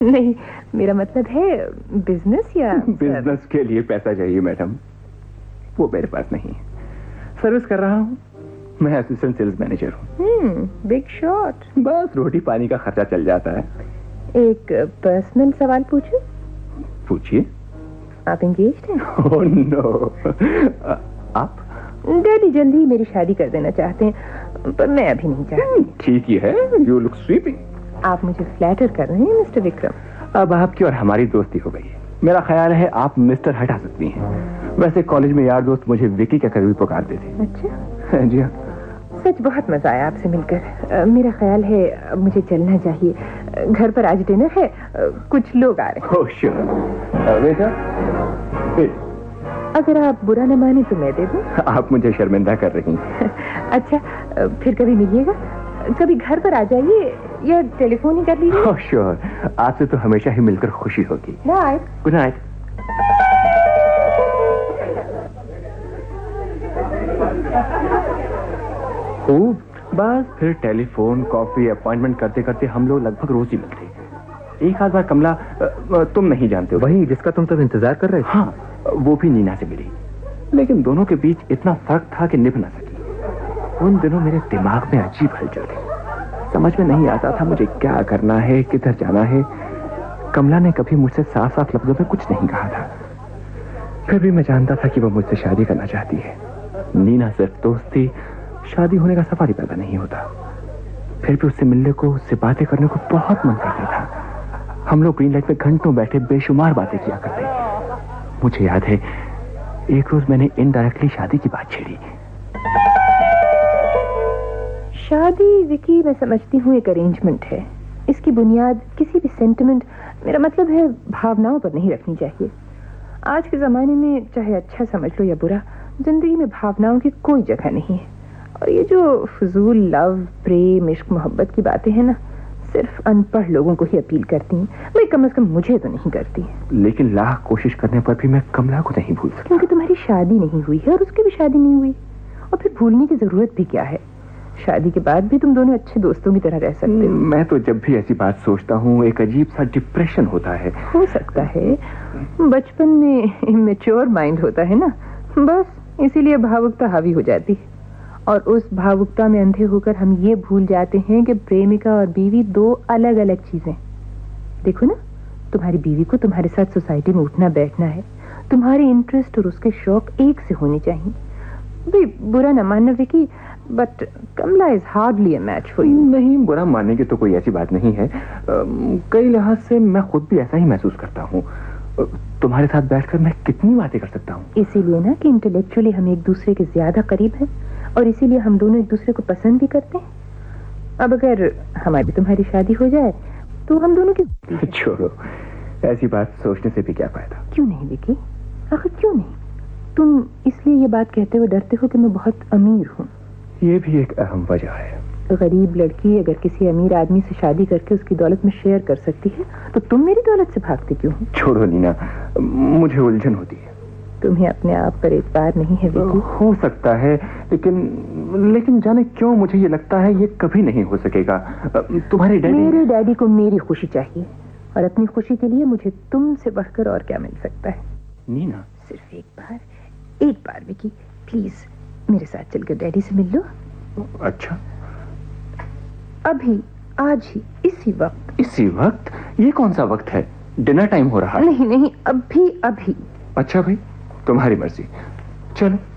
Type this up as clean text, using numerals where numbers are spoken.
नहीं, मेरा मतलब है बिजनेस या बिजनेस के लिए पैसा चाहिए मैडम, वो मेरे पास नहीं है। सर्विस कर रहा हूँ, मैं असिस्टेंट सेल्स मैनेजर हूँ। Big shot. बस रोटी पानी का खर्चा चल जाता है। एक पर्सनल सवाल पूछूं? पूछिए। आप एंगेज्ड हैं? Oh no. आप? डैडी जल्दी ही मेरी शादी कर देना चाहते हैं, पर मैं अभी नहीं चाहती। ठीक ही है, यू लुक स्वीपिंग। आप मुझे फ्लैटर कर रहे हैं मिस्टर विक्रम। अब आपकी और हमारी दोस्ती हो गई है। मेरा ख्याल है आप मिस्टर हटा सकती हैं। वैसे कॉलेज में यार दोस्त मुझे विकी कहकर भी पुकारते थे। अच्छा? जी हाँ। सच बहुत मजा आया आपसे मिलकर। मेरा ख्याल है अब मुझे चलना चाहिए। घर पर आज डिनर है, कुछ लोग आ रहे हैं। Oh sure. वेटर, अगर आप बुरा न माने तो मैं दे दूं। आप मुझे शर्मिंदा कर रही हैं। अच्छा, फिर कभी मिलिएगा, कभी घर पर आ जाइए या टेलीफोन ही कर लीजिए। ओह श्योर, आपसे तो हमेशा ही मिलकर खुशी होगी। नाइट। Good night. बस फिर टेलीफोन, कॉफी, अपॉइंटमेंट करते करते हम लोग लगभग रोज ही मिलते। एक आध बार कमला, तुम नहीं जानते हो, वही जिसका तुम सब इंतजार कर रहे थे। हाँ, वो भी नीना से मिली, लेकिन दोनों के बीच इतना फर्क था कि निभ ना सकी। उन दिनों मेरे दिमाग में अजीब हलचल थी, समझ में नहीं आता था मुझे क्या करना है, किधर जाना है। कमला ने कभी मुझसे साफ साफ लफ्जों में कुछ नहीं कहा था, फिर भी मैं जानता था कि वो मुझसे शादी करना चाहती है। नीना सिर्फ दोस्त थी, शादी होने का सवाल ही पैदा नहीं होता। फिर भी उससे मिलने को, उससे बातें करने को बहुत मन करता था। हम लोग ग्रीन लाइट में घंटों बैठे बेशुमार बातें किया करते। मुझे याद है एक रोज मैंने इनडायरेक्टली शादी की बात छेड़ी। शादी विकी मैं समझती हूँ एक अरेंजमेंट है। इसकी बुनियाद किसी भी सेंटिमेंट, मेरा मतलब है भावनाओं पर नहीं रखनी चाहिए। आज के जमाने में चाहे अच्छा समझ लो या बुरा, जिंदगी में भावनाओं की कोई जगह नहीं है। और ये जो फजूल लव, प्रेम, इश्क, मोहब्बत की बातें हैं ना, सिर्फ अनपढ़ लोगों को ही अपील करती हैं। भाई कम से कम मुझे तो नहीं करती। लेकिन लाख कोशिश करने पर भी मैं कमला को नहीं भूल सकता। क्योंकि तुम्हारी शादी नहीं हुई है और उसकी भी शादी नहीं हुई, और फिर भूलने की जरूरत भी क्या है। शादी के बाद भी तुम दोनों अच्छे दोस्तों की तरह रह सकते हो। मैं तो जब भी ऐसी बात सोचता हूँ एक अजीब सा डिप्रेशन होता है। हो सकता है, बचपन में इमेच्योर माइंड होता है ना, बस इसीलिए भावुकता हावी हो जाती है। और उस भावुकता में अंधे होकर हम ये भूल जाते हैं कि प्रेमिका और बीवी दो अलग अलग चीजें। देखो ना, तुम्हारी बीवी को तुम्हारे साथ सोसाइटी में उठना बैठना है, तुम्हारे इंटरेस्ट और उसके शौक एक से होने चाहिए। भाई बुरा न मानना Vicky, but Kamala is hardly a match for you. नहीं, बुरा मानने की तो कोई ऐसी बात नहीं है। कई लिहाज से मैं खुद भी ऐसा ही महसूस करता हूँ। तुम्हारे साथ बैठकर मैं कितनी बातें कर सकता हूँ। इसीलिए ना कि इंटेलेक्चुअली हम एक दूसरे के ज्यादा करीब हैं, और इसीलिए हम दोनों एक दूसरे को पसंद भी करते हैं। अब अगर हमारी तुम्हारी शादी हो जाए तो हम दोनों की छोड़ो, ऐसी बात सोचने से भी क्या फायदा। क्यों नहीं विकी, आखिर क्यों नहीं? तुम इसलिए ये बात कहते हुए डरते हो कि मैं बहुत अमीर हूँ? ये भी एक अहम वजह है। गरीब लड़की अगर किसी अमीर आदमी से शादी करके उसकी दौलत में शेयर कर सकती है, तो तुम मेरी दौलत से भागते क्यों हो? छोड़ो नीना, मुझे उलझन होती है। तुम्हें अपने आप पर एतबार नहीं है विकी? हो सकता है, लेकिन जाने क्यों मुझे ये लगता है ये कभी नहीं हो सकेगा। तुम्हारे डैडी, मेरे डैडी को मेरी खुशी चाहिए, और अपनी खुशी के लिए मुझे तुमसे बढ़कर और क्या मिल सकता है? नीना, सिर्फ एक बार विकी, प्लीज मेरे साथ चलकर डैडी से मिल लो। अच्छा, अभी, आज ही, इसी वक्त। इसी वक्त? ये कौन सा वक्त है? डिनर टाइम हो रहा है। नहीं, अभी। अच्छा भाई, तुम्हारी मर्जी, चलो।